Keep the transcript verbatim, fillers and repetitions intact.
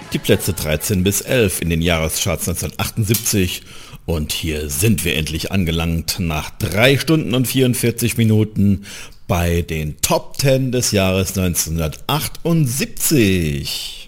Die Plätze dreizehn bis elf in den Jahrescharts neunzehnhundertachtundsiebzig. Und hier sind wir endlich angelangt nach drei Stunden und vierundvierzig Minuten bei den Top zehn des Jahres neunzehnhundertachtundsiebzig.